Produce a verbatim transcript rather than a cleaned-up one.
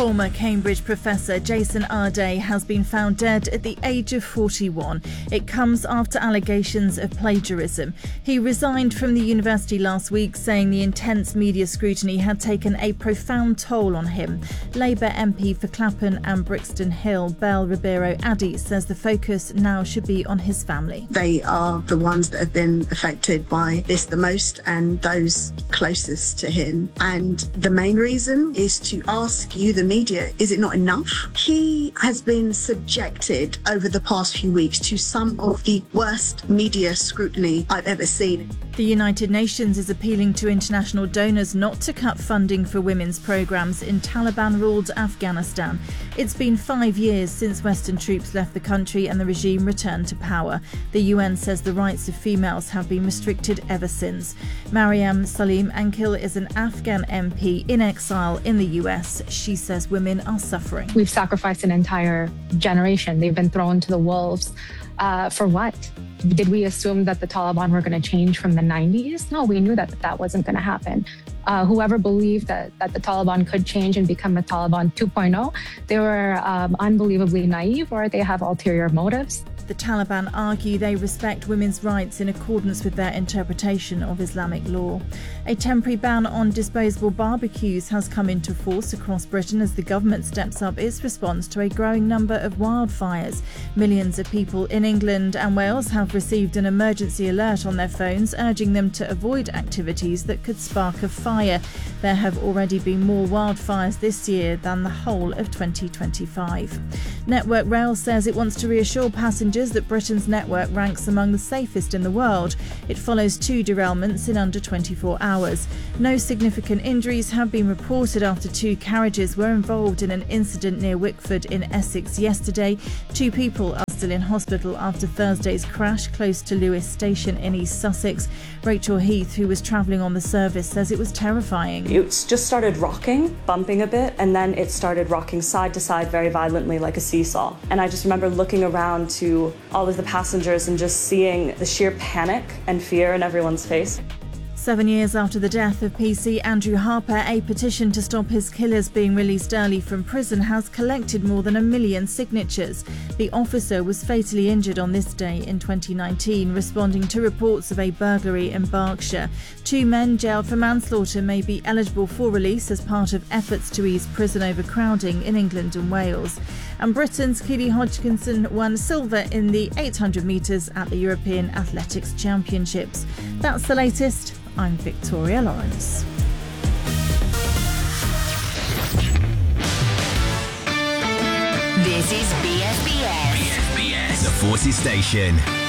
Former Cambridge professor Jason Arday has been found dead at the age of forty-one. It comes after allegations of plagiarism. He resigned from the university last week, saying the intense media scrutiny had taken a profound toll on him. Labour M P for Clapham and Brixton Hill, Belle Ribeiro Addy, says the focus now should be on his family. They are the ones that have been affected by this the most, and those closest to him. And the main reason is to ask you, the media, is it not enough? He has been subjected over the past few weeks to some of the worst media scrutiny I've ever seen. The United Nations is appealing to international donors not to cut funding for women's programmes in Taliban-ruled Afghanistan. It's been five years since Western troops left the country and the regime returned to power. The U N says the rights of females have been restricted ever since. Mariam Salim Ankil is an Afghan M P in exile in the U S. She says women are suffering. We've sacrificed an entire generation. They've been thrown to the wolves. Uh, for what? Did we assume that the Taliban were going to change from the nineties? No, we knew that that wasn't going to happen. Uh, whoever believed that, that the Taliban could change and become a Taliban two point oh, they were um, unbelievably naive, or they have ulterior motives. The Taliban argue they respect women's rights in accordance with their interpretation of Islamic law. A temporary ban on disposable barbecues has come into force across Britain as the government steps up its response to a growing number of wildfires. Millions of people in England and Wales have received an emergency alert on their phones urging them to avoid activities that could spark a fire. There have already been more wildfires this year than the whole of twenty twenty-five. Network Rail says it wants to reassure passengers that Britain's network ranks among the safest in the world. It follows two derailments in under twenty-four hours. No significant injuries have been reported after two carriages were involved in an incident near Wickford in Essex yesterday. Two people are still in hospital after Thursday's crash close to Lewes Station in East Sussex. Rachel Heath, who was travelling on the service, says it was terrifying. It just started rocking, bumping a bit, and then it started rocking side to side very violently like a seesaw. And I just remember looking around to all of the passengers and just seeing the sheer panic and fear in everyone's face. Seven years after the death of P C Andrew Harper, a petition to stop his killers being released early from prison has collected more than a million signatures. The officer was fatally injured on this day in twenty nineteen, responding to reports of a burglary in Berkshire. Two men jailed for manslaughter may be eligible for release as part of efforts to ease prison overcrowding in England and Wales. And Britain's Keely Hodgkinson won silver in the eight hundred metres at the European Athletics Championships. That's the latest. I'm Victoria Lawrence. This is B S B S. B S B S, the Forces Station.